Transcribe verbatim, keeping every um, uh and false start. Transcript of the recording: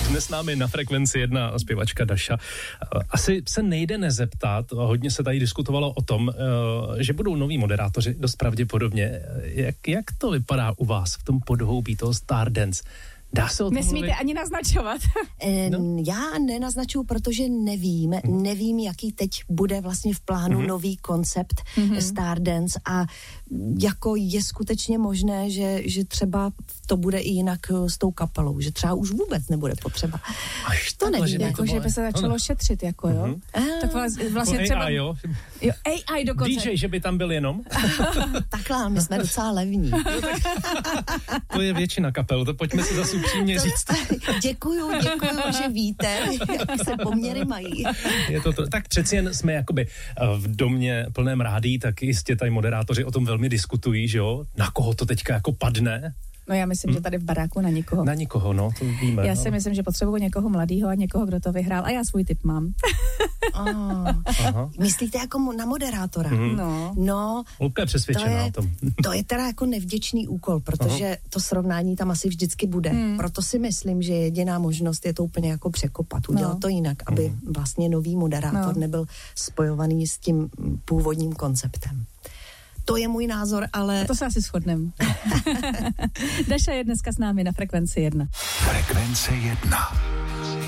Dnes s námi na Frekvenci jedna zpěvačka Daša. Asi se nejde nezeptat, hodně se tady diskutovalo o tom, že budou noví moderátoři, dost pravděpodobně. Jak, jak to vypadá u vás v tom podhoubí toho Stardance? Dá se o tom Nesmíte mluvit? ani naznačovat. E, No. Já nenaznačuju, protože nevím, nevím, jaký teď bude vlastně v plánu mm-hmm. nový koncept mm-hmm. Stardance a jako je skutečně možné, že, že třeba to bude i jinak s tou kapelou, že třeba už vůbec nebude potřeba. Až To takhle, nevím, že by Jako, to že bylo- by se začalo no, šetřit, jako jo. Mhm. Tak vlastně, vlastně no, třeba... A I, jo? Jo, A I dokonce. D J, že by tam byl jenom? Takhle, my jsme docela levní. To je většina kapel, to pojďme si zase upřímně říct. Děkuju, děkuju, že víte, jak se poměry mají. Je to to, tak přeci jen jsme jakoby v domě plném rádií, tak jistě tady moderátoři o tom velmi diskutují, že jo? Na koho to teďka jako padne? No já myslím, že tady v baráku na nikoho. Na nikoho, no, to víme. Já no. si myslím, že potřebuji někoho mladýho a někoho, kdo to vyhrál. A já svůj tip mám. Oh. Aha. Myslíte jako mo- na moderátora? Mhm. No. No, Lupka je to přesvědčená je, o tom. to je teda jako nevděčný úkol, protože Aha. to srovnání tam asi vždycky bude. Hmm. Proto si myslím, že jediná možnost je to úplně jako překopat, udělat No. to jinak, aby vlastně nový moderátor No. nebyl spojovaný s tím původním konceptem. To je můj názor, ale... A to se asi shodneme. Daša je dneska s námi na Frekvenci jedna. Frekvence jedna.